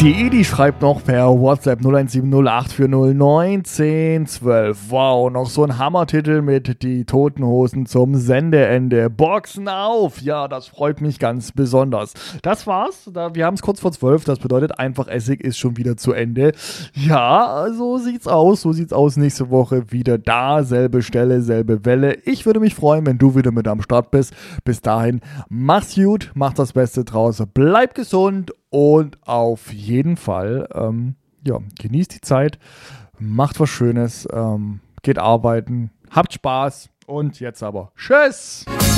Die Edi schreibt noch per WhatsApp 017084091012. Wow, noch so ein Hammertitel mit Die Toten Hosen zum Sendeende. Boxen auf! Ja, das freut mich ganz besonders. Das war's. Wir haben es kurz vor 12. Das bedeutet, einfach Essig ist schon wieder zu Ende. Ja, so sieht's aus. So sieht's aus nächste Woche wieder da. Selbe Stelle, selbe Welle. Ich würde mich freuen, wenn du wieder mit am Start bist. Bis dahin, mach's gut, mach das Beste draus. Bleib gesund. Und auf jeden Fall, genießt die Zeit, macht was Schönes, geht arbeiten, habt Spaß und jetzt aber tschüss!